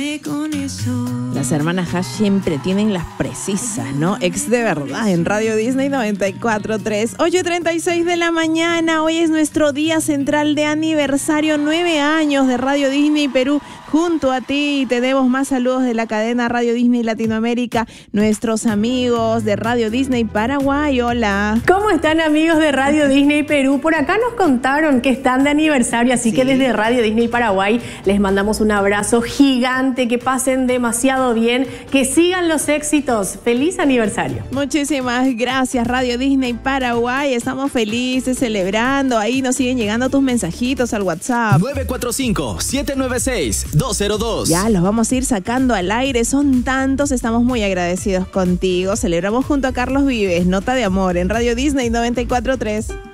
con eso. Las hermanas Hash siempre tienen las precisas, ¿no? Ex de verdad en Radio Disney 94.3. 8:36 de la mañana. Hoy es nuestro día central de aniversario. 9 años de Radio Disney Perú junto a ti. Tenemos más saludos de la cadena Radio Disney Latinoamérica. Nuestros amigos de Radio Disney Paraguay. Hola. ¿Cómo están, amigos de Radio Disney Perú? Por acá nos contaron que están de aniversario, así que desde Radio Disney Paraguay les mandamos un abrazo gigante, que pasen demasiado bien, que sigan los éxitos. ¡Feliz aniversario! Muchísimas gracias, Radio Disney Paraguay. Estamos felices celebrando. Ahí nos siguen llegando tus mensajitos al WhatsApp. 945-796-202. Ya los vamos a ir sacando al aire. Son tantos. Estamos muy agradecidos contigo. Celebramos junto a Carlos Vives. Nota de amor en Radio Disney 94.3.